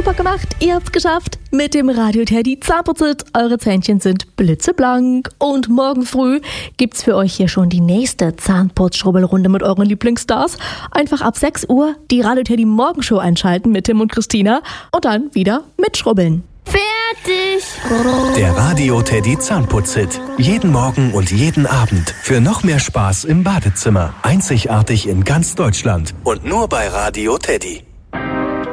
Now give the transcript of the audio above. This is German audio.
Super gemacht, ihr habt's geschafft. Mit dem Radio Teddy Zahnputzit, eure Zähnchen sind blitzeblank. Und morgen früh gibt's für euch hier schon die nächste Zahnputzschrubbelrunde mit euren Lieblingsstars. Einfach ab 6 Uhr die Radio Teddy Morgenshow einschalten mit Tim und Christina und dann wieder mitschrubbeln. Fertig! Der Radio Teddy Zahnputzhit. Jeden Morgen und jeden Abend. Für noch mehr Spaß im Badezimmer. Einzigartig in ganz Deutschland. Und nur bei Radio Teddy.